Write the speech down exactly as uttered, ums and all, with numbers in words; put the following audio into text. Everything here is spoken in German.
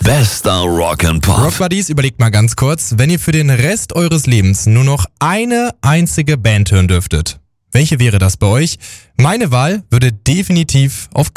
Bester Rock and Pop. Rock Buddies, überlegt mal ganz kurz, wenn ihr für den Rest eures Lebens nur noch eine einzige Band hören dürftet. Welche wäre das bei euch? Meine Wahl würde definitiv auf